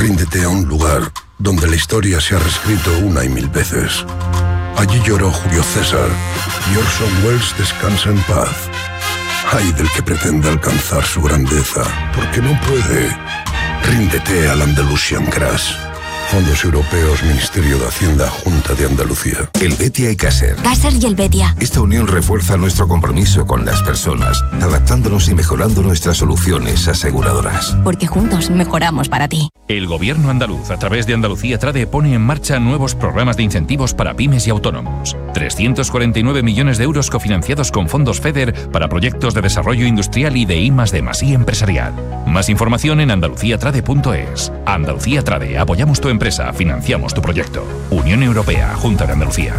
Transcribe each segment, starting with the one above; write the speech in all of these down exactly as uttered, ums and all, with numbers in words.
Ríndete a un lugar donde la historia se ha reescrito una y mil veces. Allí lloró Julio César y Orson Welles descansa en paz. Ay del que pretende alcanzar su grandeza, porque no puede. Ríndete al Andalusian Crash. Fondos Europeos, Ministerio de Hacienda, Junta de Andalucía. Helvetia y Caser. Caser y Helvetia. Esta unión refuerza nuestro compromiso con las personas, adaptándonos y mejorando nuestras soluciones aseguradoras. Porque juntos mejoramos para ti. El Gobierno andaluz, a través de Andalucía Trade, pone en marcha nuevos programas de incentivos para pymes y autónomos. trescientos cuarenta y nueve millones de euros cofinanciados con fondos FEDER para proyectos de desarrollo industrial y de I más D más I empresarial. Más información en andalucía trade punto es. Andalucía Trade, apoyamos tu empresa, financiamos tu proyecto. Unión Europea, Junta de Andalucía.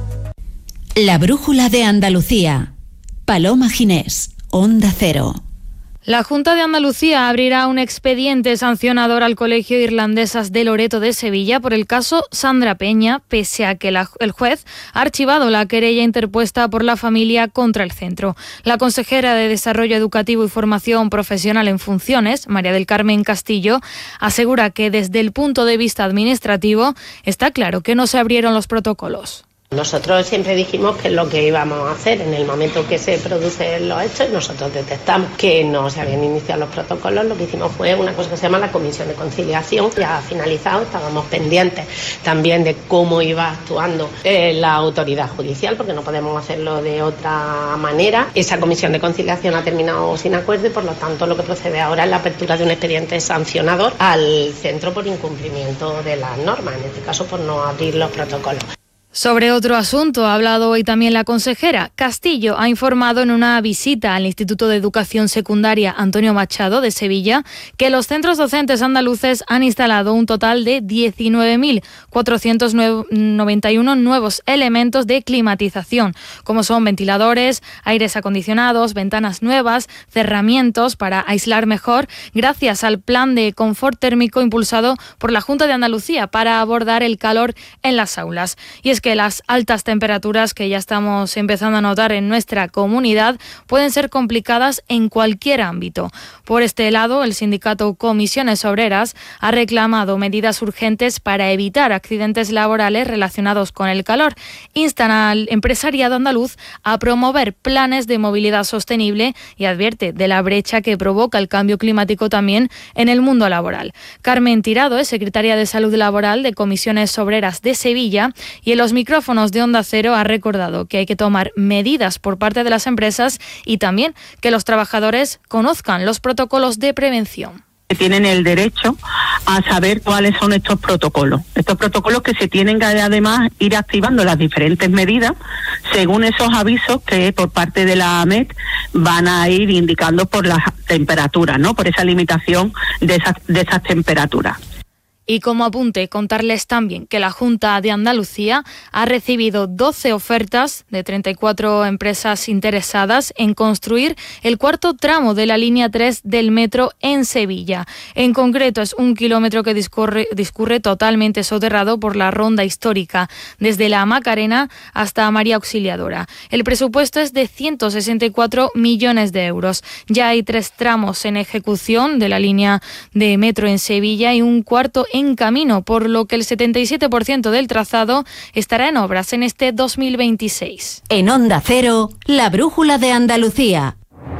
La brújula de Andalucía. Paloma Ginés, Onda Cero. La Junta de Andalucía abrirá un expediente sancionador al Colegio Irlandesas de Loreto de Sevilla por el caso Sandra Peña, pese a que la, el juez ha archivado la querella interpuesta por la familia contra el centro. La consejera de Desarrollo Educativo y Formación Profesional en Funciones, María del Carmen Castillo, asegura que desde el punto de vista administrativo está claro que no se abrieron los protocolos. Nosotros siempre dijimos que es lo que íbamos a hacer en el momento que se producen los hechos y nosotros detectamos que no se habían iniciado los protocolos. Lo que hicimos fue una cosa que se llama la comisión de conciliación. Ya ha finalizado, estábamos pendientes también de cómo iba actuando eh, la autoridad judicial, porque no podemos hacerlo de otra manera. Esa comisión de conciliación ha terminado sin acuerdo y por lo tanto lo que procede ahora es la apertura de un expediente sancionador al centro por incumplimiento de las normas, en este caso por no abrir los protocolos. Sobre otro asunto ha hablado hoy también la consejera. Castillo ha informado en una visita al Instituto de Educación Secundaria Antonio Machado de Sevilla que los centros docentes andaluces han instalado un total de diecinueve mil cuatrocientos noventa y uno nuevos elementos de climatización, como son ventiladores, aires acondicionados, ventanas nuevas, cerramientos para aislar mejor, gracias al plan de confort térmico impulsado por la Junta de Andalucía para abordar el calor en las aulas. Y es que las altas temperaturas que ya estamos empezando a notar en nuestra comunidad pueden ser complicadas en cualquier ámbito. Por este lado, el sindicato Comisiones Obreras ha reclamado medidas urgentes para evitar accidentes laborales relacionados con el calor. Instan al empresariado andaluz a promover planes de movilidad sostenible y advierte de la brecha que provoca el cambio climático también en el mundo laboral. Carmen Tirado es secretaria de Salud Laboral de Comisiones Obreras de Sevilla y en los micrófonos de Onda Cero ha recordado que hay que tomar medidas por parte de las empresas y también que los trabajadores conozcan los protocolos de prevención. Tienen el derecho a saber cuáles son estos protocolos. Estos protocolos que se tienen que además ir activando las diferentes medidas según esos avisos que por parte de la A M E T van a ir indicando por las temperaturas, ¿no? Por esa limitación de esas, de esas temperaturas. Y como apunte, contarles también que la Junta de Andalucía ha recibido doce ofertas de treinta y cuatro empresas interesadas en construir el cuarto tramo de la línea tres del metro en Sevilla. En concreto, es un kilómetro que discurre, discurre totalmente soterrado por la ronda histórica, desde la Macarena hasta María Auxiliadora. El presupuesto es de ciento sesenta y cuatro millones de euros. Ya hay tres tramos en ejecución de la línea de metro en Sevilla y un cuarto en camino, por lo que el setenta y siete por ciento del trazado estará en obras en este dos mil veintiséis. En Onda Cero, la brújula de Andalucía.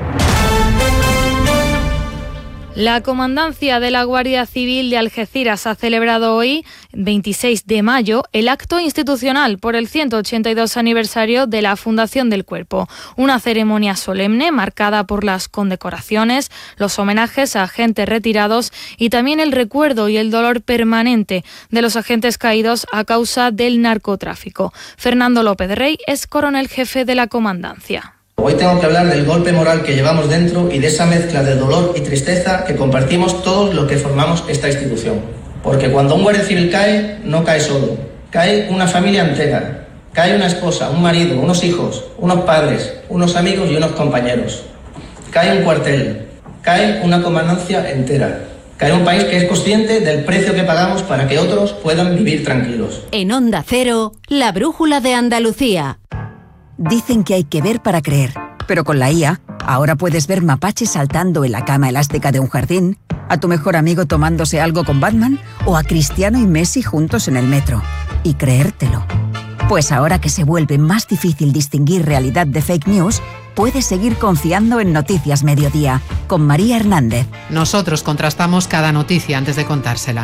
La Comandancia de la Guardia Civil de Algeciras ha celebrado hoy, veintiséis de mayo, el acto institucional por el ciento ochenta y dos aniversario de la Fundación del Cuerpo. Una ceremonia solemne marcada por las condecoraciones, los homenajes a agentes retirados y también el recuerdo y el dolor permanente de los agentes caídos a causa del narcotráfico. Fernando López Rey es coronel jefe de la Comandancia. Hoy tengo que hablar del golpe moral que llevamos dentro y de esa mezcla de dolor y tristeza que compartimos todos los que formamos esta institución. Porque cuando un guardia civil cae, no cae solo, cae una familia entera, cae una esposa, un marido, unos hijos, unos padres, unos amigos y unos compañeros. Cae un cuartel, cae una comandancia entera. Cae un país que es consciente del precio que pagamos para que otros puedan vivir tranquilos. En Onda Cero, la brújula de Andalucía. Dicen que hay que ver para creer, pero con la I A, ahora puedes ver mapaches saltando en la cama elástica de un jardín, ¿A tu mejor amigo tomándose algo con Batman? ¿O a Cristiano y Messi juntos en el metro? Y creértelo. Pues ahora que se vuelve más difícil distinguir realidad de fake news, puedes seguir confiando en Noticias Mediodía, con María Hernández. Nosotros contrastamos cada noticia antes de contársela.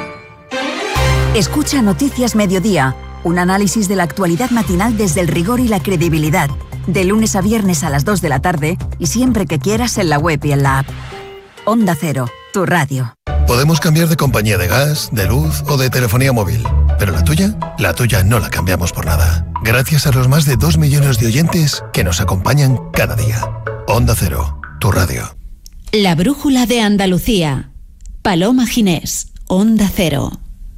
Escucha Noticias Mediodía, un análisis de la actualidad matinal desde el rigor y la credibilidad, de lunes a viernes a las dos de la tarde y siempre que quieras en la web y en la app. Onda Cero, tu radio. Podemos cambiar de compañía de gas, de luz o de telefonía móvil, pero la tuya, la tuya no la cambiamos por nada. Gracias a los más de dos millones de oyentes que nos acompañan cada día. Onda Cero, tu radio. La brújula de Andalucía. Paloma Ginés, Onda Cero.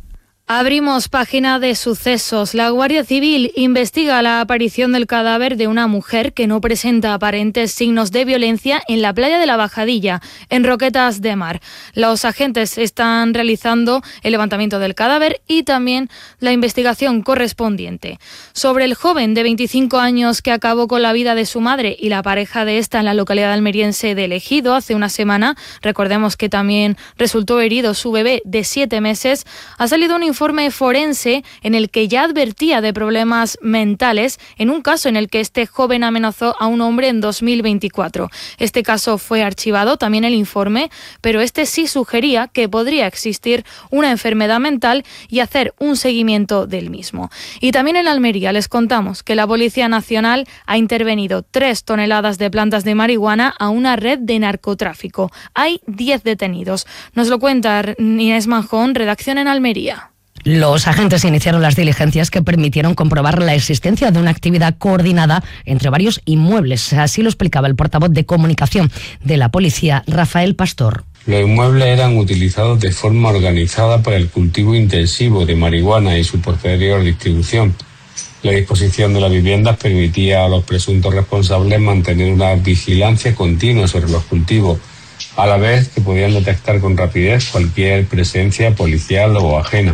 Abrimos página de sucesos. La Guardia Civil investiga la aparición del cadáver de una mujer que no presenta aparentes signos de violencia en la playa de la Bajadilla, en Roquetas de Mar. Los agentes están realizando el levantamiento del cadáver y también la investigación correspondiente. Sobre el joven de veinticinco años que acabó con la vida de su madre y la pareja de esta en la localidad almeriense de Ejido hace una semana, recordemos que también resultó herido su bebé de siete meses, ha salido un informe informe forense en el que ya advertía de problemas mentales en un caso en el que este joven amenazó a un hombre en dos mil veinticuatro. Este caso fue archivado, también el informe, pero este sí sugería que podría existir una enfermedad mental y hacer un seguimiento del mismo. Y también en Almería les contamos que la Policía Nacional ha intervenido tres toneladas de plantas de marihuana a una red de narcotráfico. Hay diez detenidos. Nos lo cuenta Inés Manjón, redacción en Almería. Los agentes iniciaron las diligencias que permitieron comprobar la existencia de una actividad coordinada entre varios inmuebles. Así lo explicaba el portavoz de comunicación de la policía, Rafael Pastor. Los inmuebles eran utilizados de forma organizada para el cultivo intensivo de marihuana y su posterior distribución. La disposición de las viviendas permitía a los presuntos responsables mantener una vigilancia continua sobre los cultivos, a la vez que podían detectar con rapidez cualquier presencia policial o ajena.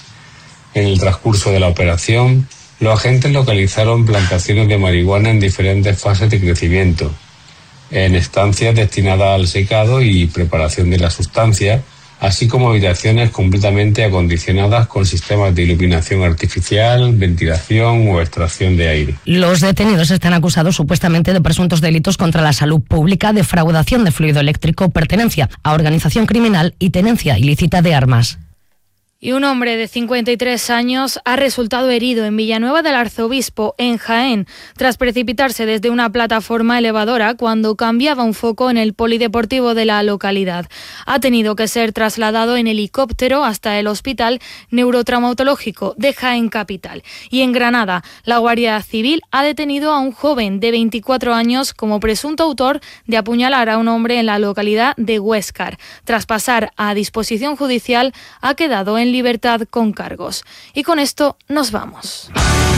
En el transcurso de la operación, los agentes localizaron plantaciones de marihuana en diferentes fases de crecimiento, en estancias destinadas al secado y preparación de la sustancia, así como habitaciones completamente acondicionadas con sistemas de iluminación artificial, ventilación o extracción de aire. Los detenidos están acusados supuestamente de presuntos delitos contra la salud pública, defraudación de fluido eléctrico, pertenencia a organización criminal y tenencia ilícita de armas. Y un hombre de cincuenta y tres años ha resultado herido en Villanueva del Arzobispo, en Jaén, tras precipitarse desde una plataforma elevadora cuando cambiaba un foco en el polideportivo de la localidad. Ha tenido que ser trasladado en helicóptero hasta el Hospital Neurotraumatológico de Jaén Capital. Y en Granada, la Guardia Civil ha detenido a un joven de veinticuatro años como presunto autor de apuñalar a un hombre en la localidad de Huéscar. Tras pasar a disposición judicial, ha quedado en libertad con cargos. Y con esto nos vamos.